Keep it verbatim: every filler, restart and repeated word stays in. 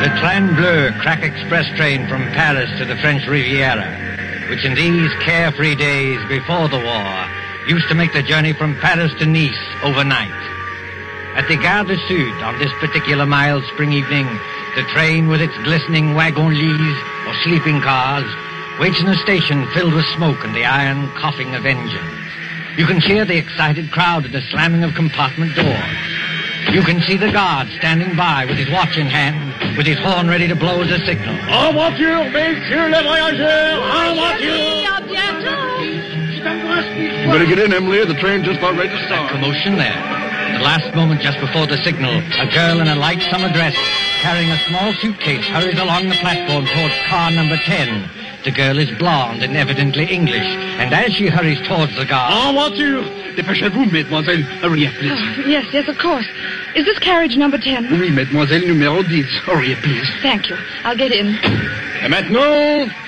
The Train Bleu crack express train from Paris to the French Riviera, which in these carefree days before the war used to make the journey from Paris to Nice overnight. At the Gare du Sud on this particular mild spring evening, the train with its glistening wagon-lits or sleeping cars waits in a station filled with smoke and the iron coughing of engines. You can hear the excited crowd and the slamming of compartment doors. You can see the guard standing by with his watch in hand, with his horn ready to blow as a signal. En voiture, messieurs les voyageurs! En voiture! You better get in, Emily. The train just about ready to That start. commotion there. At the last moment just before the signal, a girl in a light summer dress, carrying a small suitcase, hurries along the platform towards car number ten. The girl is blonde and evidently English, and as she hurries towards the guard... En voiture! Dépêchez-vous, mademoiselle. Hurry up, please. Oh, yes, yes, of course. Is this carriage number ten? Oui, mademoiselle, numéro dix. Hurry up, please. Thank you. I'll get in. Et maintenant,